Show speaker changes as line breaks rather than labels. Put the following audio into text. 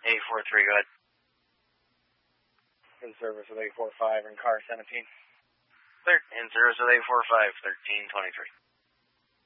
843, go ahead.
In service with 845 in car 17.
Clear. In service with 845, 1323.